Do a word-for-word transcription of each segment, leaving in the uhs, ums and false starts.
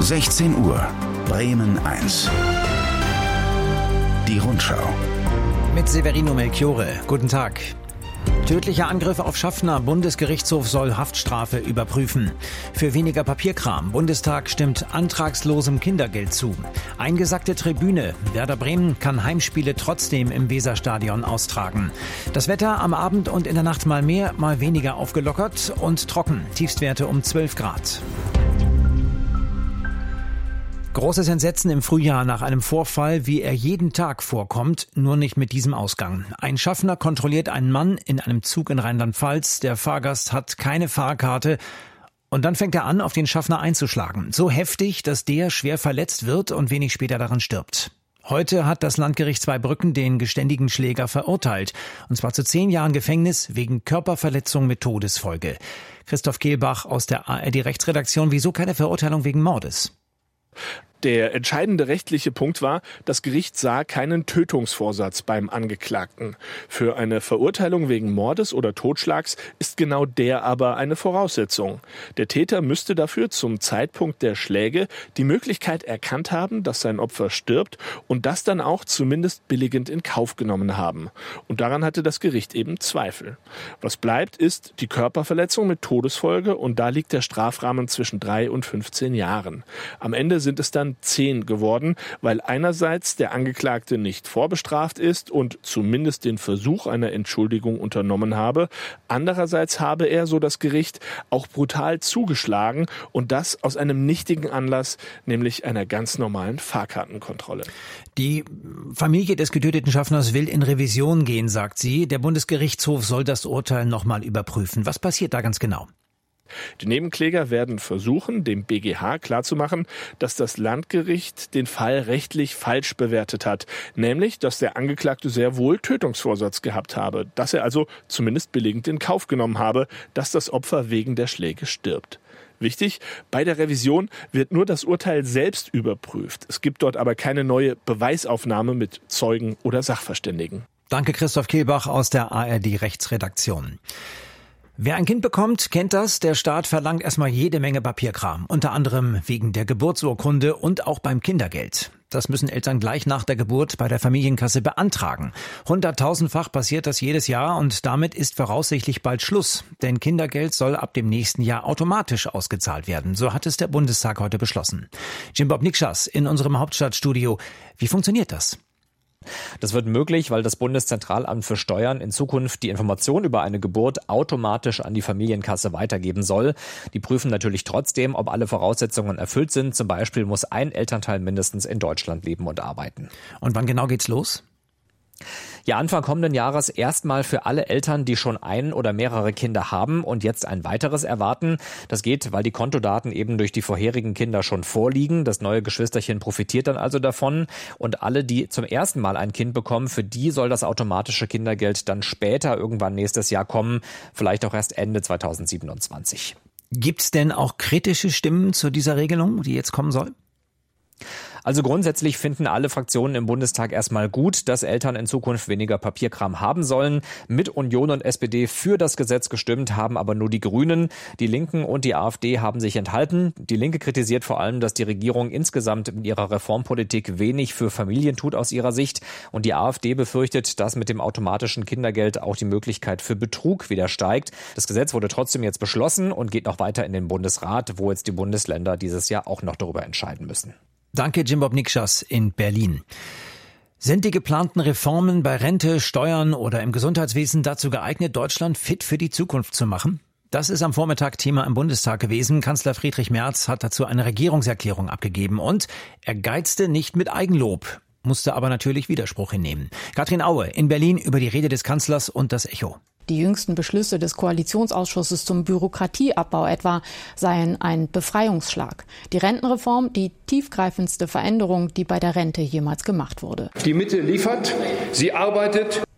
sechzehn Uhr, Bremen eins. Die Rundschau. Mit Severino Melchiore. Guten Tag. Tödlicher Angriff auf Schaffner. Bundesgerichtshof soll Haftstrafe überprüfen. Für weniger Papierkram. Bundestag stimmt antragslosem Kindergeld zu. Eingesackte Tribüne. Werder Bremen kann Heimspiele trotzdem im Weserstadion austragen. Das Wetter am Abend und in der Nacht mal mehr, mal weniger aufgelockert und trocken. Tiefstwerte um zwölf Grad. Großes Entsetzen im Frühjahr nach einem Vorfall, wie er jeden Tag vorkommt, nur nicht mit diesem Ausgang. Ein Schaffner kontrolliert einen Mann in einem Zug in Rheinland-Pfalz. Der Fahrgast hat keine Fahrkarte. Und dann fängt er an, auf den Schaffner einzuschlagen. So heftig, dass der schwer verletzt wird und wenig später daran stirbt. Heute hat das Landgericht Zweibrücken den geständigen Schläger verurteilt. Und zwar zu zehn Jahren Gefängnis wegen Körperverletzung mit Todesfolge. Christoph Kehlbach aus der A R D-Rechtsredaktion. Wieso keine Verurteilung wegen Mordes? Der entscheidende rechtliche Punkt war, das Gericht sah keinen Tötungsvorsatz beim Angeklagten. Für eine Verurteilung wegen Mordes oder Totschlags ist genau der aber eine Voraussetzung. Der Täter müsste dafür zum Zeitpunkt der Schläge die Möglichkeit erkannt haben, dass sein Opfer stirbt und das dann auch zumindest billigend in Kauf genommen haben. Und daran hatte das Gericht eben Zweifel. Was bleibt, ist die Körperverletzung mit Todesfolge und da liegt der Strafrahmen zwischen drei und fünfzehn Jahren. Am Ende sind es dann zehn geworden, weil einerseits der Angeklagte nicht vorbestraft ist und zumindest den Versuch einer Entschuldigung unternommen habe. Andererseits habe er, so das Gericht, auch brutal zugeschlagen und das aus einem nichtigen Anlass, nämlich einer ganz normalen Fahrkartenkontrolle. Die Familie des getöteten Schaffners will in Revision gehen, sagt sie. Der Bundesgerichtshof soll das Urteil nochmal überprüfen. Was passiert da ganz genau? Die Nebenkläger werden versuchen, dem B G H klarzumachen, dass das Landgericht den Fall rechtlich falsch bewertet hat. Nämlich, dass der Angeklagte sehr wohl Tötungsvorsatz gehabt habe. Dass er also zumindest billigend in Kauf genommen habe, dass das Opfer wegen der Schläge stirbt. Wichtig, bei der Revision wird nur das Urteil selbst überprüft. Es gibt dort aber keine neue Beweisaufnahme mit Zeugen oder Sachverständigen. Danke, Christoph Kehlbach aus der A R D-Rechtsredaktion. Wer ein Kind bekommt, kennt das. Der Staat verlangt erstmal jede Menge Papierkram. Unter anderem wegen der Geburtsurkunde und auch beim Kindergeld. Das müssen Eltern gleich nach der Geburt bei der Familienkasse beantragen. Hunderttausendfach passiert das jedes Jahr und damit ist voraussichtlich bald Schluss. Denn Kindergeld soll ab dem nächsten Jahr automatisch ausgezahlt werden. So hat es der Bundestag heute beschlossen. Jim Bob Nikschas in unserem Hauptstadtstudio. Wie funktioniert das? Das wird möglich, weil das Bundeszentralamt für Steuern in Zukunft die Information über eine Geburt automatisch an die Familienkasse weitergeben soll. Die prüfen natürlich trotzdem, ob alle Voraussetzungen erfüllt sind. Zum Beispiel muss ein Elternteil mindestens in Deutschland leben und arbeiten. Und wann genau geht's los? Ja, Anfang kommenden Jahres erstmal für alle Eltern, die schon ein oder mehrere Kinder haben und jetzt ein weiteres erwarten. Das geht, weil die Kontodaten eben durch die vorherigen Kinder schon vorliegen. Das neue Geschwisterchen profitiert dann also davon. Und alle, die zum ersten Mal ein Kind bekommen, für die soll das automatische Kindergeld dann später irgendwann nächstes Jahr kommen. Vielleicht auch erst Ende zweitausendsiebenundzwanzig. Gibt's denn auch kritische Stimmen zu dieser Regelung, die jetzt kommen soll? Also grundsätzlich finden alle Fraktionen im Bundestag erstmal gut, dass Eltern in Zukunft weniger Papierkram haben sollen. Mit Union und S P D für das Gesetz gestimmt, haben aber nur die Grünen. Die Linken und die AfD haben sich enthalten. Die Linke kritisiert vor allem, dass die Regierung insgesamt in ihrer Reformpolitik wenig für Familien tut aus ihrer Sicht. Und die AfD befürchtet, dass mit dem automatischen Kindergeld auch die Möglichkeit für Betrug wieder steigt. Das Gesetz wurde trotzdem jetzt beschlossen und geht noch weiter in den Bundesrat, wo jetzt die Bundesländer dieses Jahr auch noch darüber entscheiden müssen. Danke, Jim Bob Nikschas in Berlin. Sind die geplanten Reformen bei Rente, Steuern oder im Gesundheitswesen dazu geeignet, Deutschland fit für die Zukunft zu machen? Das ist am Vormittag Thema im Bundestag gewesen. Kanzler Friedrich Merz hat dazu eine Regierungserklärung abgegeben und er geizte nicht mit Eigenlob, musste aber natürlich Widerspruch hinnehmen. Katrin Aue in Berlin über die Rede des Kanzlers und das Echo. Die jüngsten Beschlüsse des Koalitionsausschusses zum Bürokratieabbau etwa seien ein Befreiungsschlag. Die Rentenreform, die tiefgreifendste Veränderung, die bei der Rente jemals gemacht wurde. Die Mitte liefert, sie arbeitet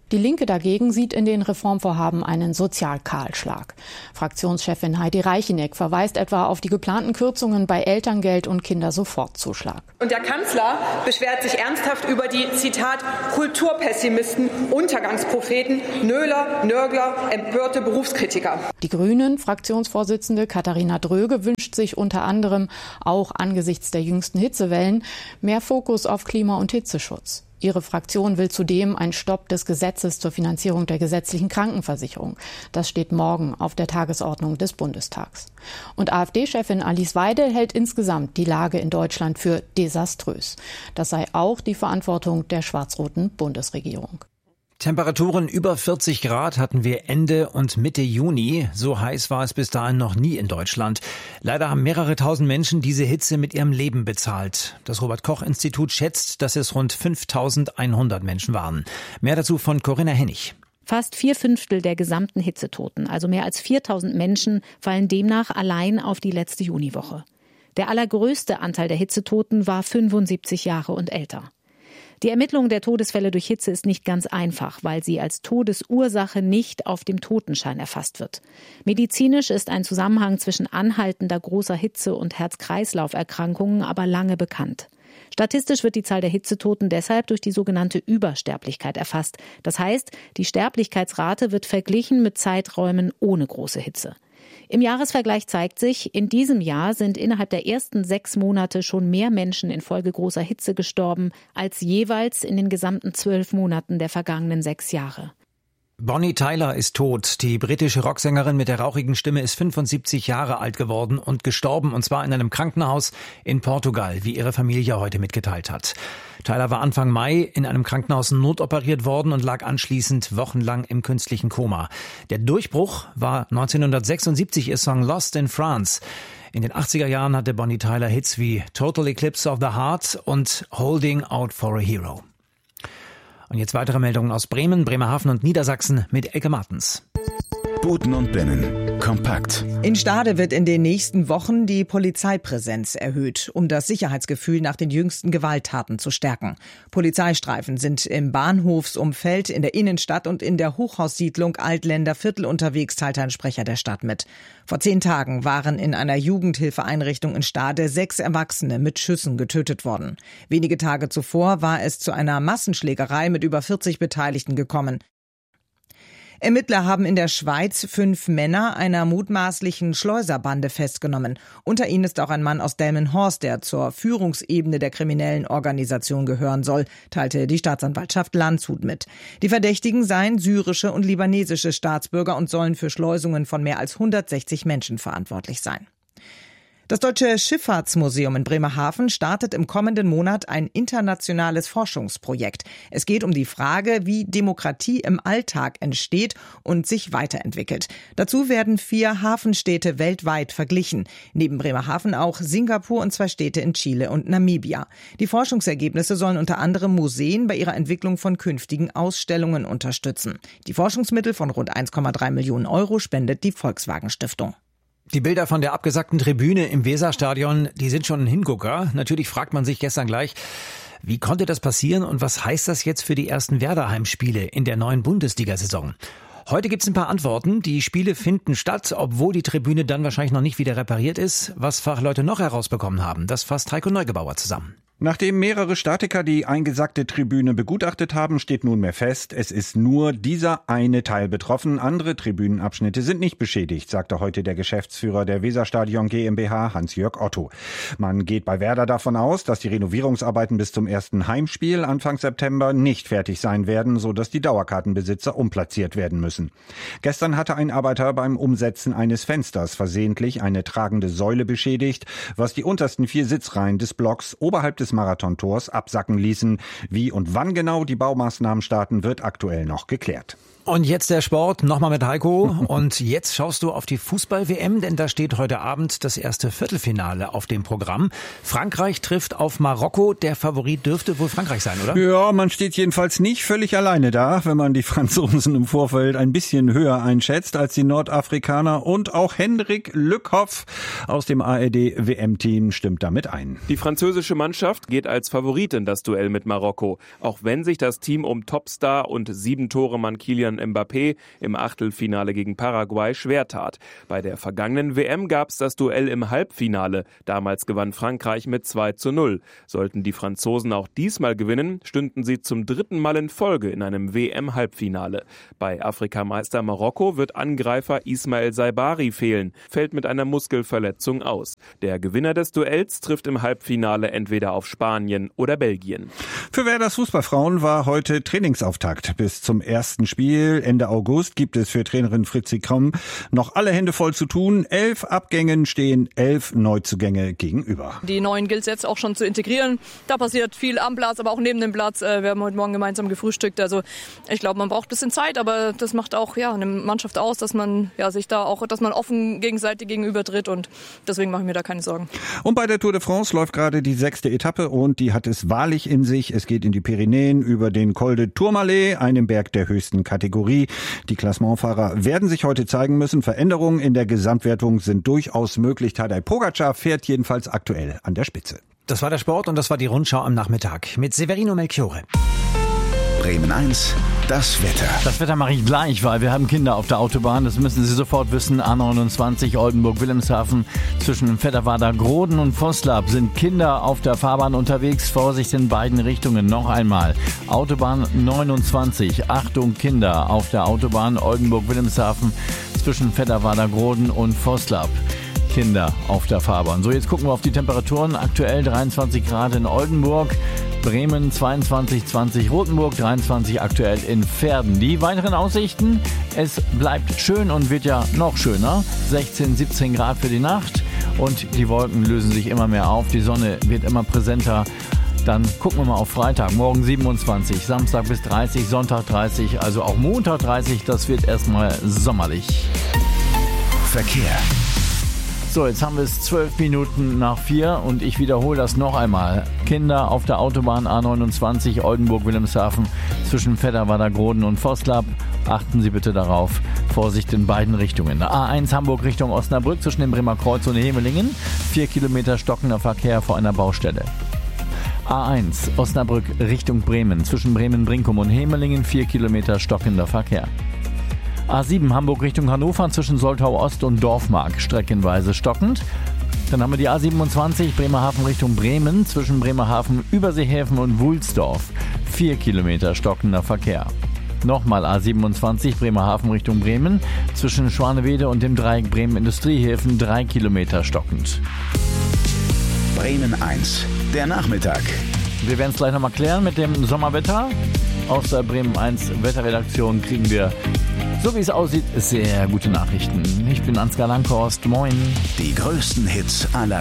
Die Linke dagegen sieht in den Reformvorhaben einen Sozialkahlschlag. Fraktionschefin Heidi Reicheneck verweist etwa auf die geplanten Kürzungen bei Elterngeld und Kindersofortzuschlag. Und der Kanzler beschwert sich ernsthaft über die, Zitat, Kulturpessimisten, Untergangspropheten, Nöler, Nörgler, empörte Berufskritiker. Die Grünen-Fraktionsvorsitzende Katharina Dröge wünscht sich unter anderem auch angesichts der jüngsten Hitzewellen mehr Fokus auf Klima- und Hitzeschutz. Ihre Fraktion will zudem einen Stopp des Gesetzes zur Finanzierung der gesetzlichen Krankenversicherung. Das steht morgen auf der Tagesordnung des Bundestags. Und AfD-Chefin Alice Weidel hält insgesamt die Lage in Deutschland für desaströs. Das sei auch die Verantwortung der schwarz-roten Bundesregierung. Temperaturen über vierzig Grad hatten wir Ende und Mitte Juni. So heiß war es bis dahin noch nie in Deutschland. Leider haben mehrere tausend Menschen diese Hitze mit ihrem Leben bezahlt. Das Robert-Koch-Institut schätzt, dass es rund fünftausendeinhundert Menschen waren. Mehr dazu von Corinna Hennig. Fast vier Fünftel der gesamten Hitzetoten, also mehr als viertausend Menschen, fallen demnach allein auf die letzte Juniwoche. Der allergrößte Anteil der Hitzetoten war fünfundsiebzig Jahre und älter. Die Ermittlung der Todesfälle durch Hitze ist nicht ganz einfach, weil sie als Todesursache nicht auf dem Totenschein erfasst wird. Medizinisch ist ein Zusammenhang zwischen anhaltender großer Hitze und Herz-Kreislauf-Erkrankungen aber lange bekannt. Statistisch wird die Zahl der Hitzetoten deshalb durch die sogenannte Übersterblichkeit erfasst. Das heißt, die Sterblichkeitsrate wird verglichen mit Zeiträumen ohne große Hitze. Im Jahresvergleich zeigt sich, in diesem Jahr sind innerhalb der ersten sechs Monate schon mehr Menschen infolge großer Hitze gestorben, als jeweils in den gesamten zwölf Monaten der vergangenen sechs Jahre. Bonnie Tyler ist tot. Die britische Rocksängerin mit der rauchigen Stimme ist fünfundsiebzig Jahre alt geworden und gestorben, und zwar in einem Krankenhaus in Portugal, wie ihre Familie heute mitgeteilt hat. Tyler war Anfang Mai in einem Krankenhaus notoperiert worden und lag anschließend wochenlang im künstlichen Koma. Der Durchbruch war neunzehnhundertsechsundsiebzig ihr Song Lost in France. In den achtziger Jahren hatte Bonnie Tyler Hits wie Total Eclipse of the Heart und Holding Out for a Hero. Und jetzt weitere Meldungen aus Bremen, Bremerhaven und Niedersachsen mit Elke Martens. Boten und Binnen. Kompakt. In Stade wird in den nächsten Wochen die Polizeipräsenz erhöht, um das Sicherheitsgefühl nach den jüngsten Gewalttaten zu stärken. Polizeistreifen sind im Bahnhofsumfeld, in der Innenstadt und in der Hochhaussiedlung Altländer Viertel unterwegs, teilte ein Sprecher der Stadt mit. Vor zehn Tagen waren in einer Jugendhilfeeinrichtung in Stade sechs Erwachsene mit Schüssen getötet worden. Wenige Tage zuvor war es zu einer Massenschlägerei mit über vierzig Beteiligten gekommen. Ermittler haben in der Schweiz fünf Männer einer mutmaßlichen Schleuserbande festgenommen. Unter ihnen ist auch ein Mann aus Delmenhorst, der zur Führungsebene der kriminellen Organisation gehören soll, teilte die Staatsanwaltschaft Landshut mit. Die Verdächtigen seien syrische und libanesische Staatsbürger und sollen für Schleusungen von mehr als hundertsechzig Menschen verantwortlich sein. Das Deutsche Schifffahrtsmuseum in Bremerhaven startet im kommenden Monat ein internationales Forschungsprojekt. Es geht um die Frage, wie Demokratie im Alltag entsteht und sich weiterentwickelt. Dazu werden vier Hafenstädte weltweit verglichen. Neben Bremerhaven auch Singapur und zwei Städte in Chile und Namibia. Die Forschungsergebnisse sollen unter anderem Museen bei ihrer Entwicklung von künftigen Ausstellungen unterstützen. Die Forschungsmittel von rund eins Komma drei Millionen Euro spendet die Volkswagen Stiftung. Die Bilder von der abgesackten Tribüne im Weserstadion, die sind schon ein Hingucker. Natürlich fragt man sich gestern gleich, wie konnte das passieren und was heißt das jetzt für die ersten Werder-Heimspiele in der neuen Bundesliga-Saison? Heute gibt's ein paar Antworten. Die Spiele finden statt, obwohl die Tribüne dann wahrscheinlich noch nicht wieder repariert ist. Was Fachleute noch herausbekommen haben, das fasst Heiko Neugebauer zusammen. Nachdem mehrere Statiker die eingesackte Tribüne begutachtet haben, steht nunmehr fest, es ist nur dieser eine Teil betroffen. Andere Tribünenabschnitte sind nicht beschädigt, sagte heute der Geschäftsführer der Weserstadion GmbH, Hans-Jörg Otto. Man geht bei Werder davon aus, dass die Renovierungsarbeiten bis zum ersten Heimspiel Anfang September nicht fertig sein werden, sodass die Dauerkartenbesitzer umplatziert werden müssen. Gestern hatte ein Arbeiter beim Umsetzen eines Fensters versehentlich eine tragende Säule beschädigt, was die untersten vier Sitzreihen des Blocks oberhalb des Marathontors absacken ließen. Wie und wann genau die Baumaßnahmen starten, wird aktuell noch geklärt. Und jetzt der Sport, nochmal mit Heiko. Und jetzt schaust du auf die Fußball-W M, denn da steht heute Abend das erste Viertelfinale auf dem Programm. Frankreich trifft auf Marokko. Der Favorit dürfte wohl Frankreich sein, oder? Ja, man steht jedenfalls nicht völlig alleine da, wenn man die Franzosen im Vorfeld ein bisschen höher einschätzt als die Nordafrikaner. Und auch Hendrik Lückhoff aus dem A R D-W M-Team stimmt damit ein. Die französische Mannschaft geht als Favorit in das Duell mit Marokko, auch wenn sich das Team um Topstar und sieben Tore Mann Kylian Mbappé im Achtelfinale gegen Paraguay schwer tat. Bei der vergangenen W M gab es das Duell im Halbfinale. Damals gewann Frankreich mit zwei zu null. Sollten die Franzosen auch diesmal gewinnen, stünden sie zum dritten Mal in Folge in einem W M-Halbfinale. Bei Afrikameister Marokko wird Angreifer Ismail Saibari fehlen, fällt mit einer Muskelverletzung aus. Der Gewinner des Duells trifft im Halbfinale entweder auf Spanien oder Belgien. Für Werders Fußballfrauen war heute Trainingsauftakt. Bis zum ersten Spiel Ende August gibt es für Trainerin Fritzi Kromm noch alle Hände voll zu tun. Elf Abgängen stehen elf Neuzugänge gegenüber. Die Neuen gilt es jetzt auch schon zu integrieren. Da passiert viel am Platz, aber auch neben dem Platz. Wir haben heute Morgen gemeinsam gefrühstückt. Also ich glaube, man braucht ein bisschen Zeit, aber das macht auch ja eine Mannschaft aus, dass man ja sich da auch, dass man offen gegenseitig gegenübertritt, und deswegen mache ich mir da keine Sorgen. Und bei der Tour de France läuft gerade die sechste Etappe und die hat es wahrlich in sich. Es geht in die Pyrenäen über den Col de Tourmalet, einem Berg der höchsten Kategorie. Die Klassementfahrer werden sich heute zeigen müssen. Veränderungen in der Gesamtwertung sind durchaus möglich. Tadej Pogacar fährt jedenfalls aktuell an der Spitze. Das war der Sport und das war die Rundschau am Nachmittag mit Severino Melchiorre. Bremen eins, das Wetter. Das Wetter mache ich gleich, weil wir haben Kinder auf der Autobahn. Das müssen Sie sofort wissen. A neunundzwanzig Oldenburg-Wilhelmshaven zwischen Vetterwader-Groden und Voslab sind Kinder auf der Fahrbahn unterwegs. Vorsicht in beiden Richtungen. Noch einmal. Autobahn neunundzwanzig. Achtung Kinder auf der Autobahn Oldenburg-Wilhelmshaven zwischen Vetterwader-Groden und Voslab. Kinder auf der Fahrbahn. So, jetzt gucken wir auf die Temperaturen. Aktuell dreiundzwanzig Grad in Oldenburg. Bremen zweiundzwanzig, zwanzig Rothenburg, dreiundzwanzig aktuell in Verden. Die weiteren Aussichten: Es bleibt schön und wird ja noch schöner. sechzehn, siebzehn Grad für die Nacht und die Wolken lösen sich immer mehr auf. Die Sonne wird immer präsenter. Dann gucken wir mal auf Freitag. Morgen siebenundzwanzig, Samstag bis dreißig, Sonntag dreißig, also auch Montag dreißig. Das wird erstmal sommerlich. Verkehr. So, jetzt haben wir es zwölf Minuten nach vier und ich wiederhole das noch einmal. Kinder auf der Autobahn A neunundzwanzig Oldenburg-Wilhelmshaven zwischen Vetterwader-Groden und Voslab. Achten Sie bitte darauf. Vorsicht in beiden Richtungen. A eins Hamburg Richtung Osnabrück zwischen dem Bremer Kreuz und Hemelingen. Vier Kilometer stockender Verkehr vor einer Baustelle. A eins Osnabrück Richtung Bremen zwischen Bremen-Brinkum und Hemelingen. Vier Kilometer stockender Verkehr. A sieben Hamburg Richtung Hannover zwischen Soltau Ost und Dorfmark streckenweise stockend. Dann haben wir die A siebenundzwanzig Bremerhaven Richtung Bremen zwischen Bremerhaven, Überseehäfen und Wulsdorf. Vier Kilometer stockender Verkehr. Nochmal A siebenundzwanzig Bremerhaven Richtung Bremen zwischen Schwanewede und dem Dreieck Bremen Industriehäfen. Drei Kilometer stockend. Bremen eins, der Nachmittag. Wir werden es gleich nochmal klären mit dem Sommerwetter. Aus der Bremen eins Wetterredaktion kriegen wir, so wie es aussieht, sehr gute Nachrichten. Ich bin Ansgar Langhorst. Moin. Die größten Hits aller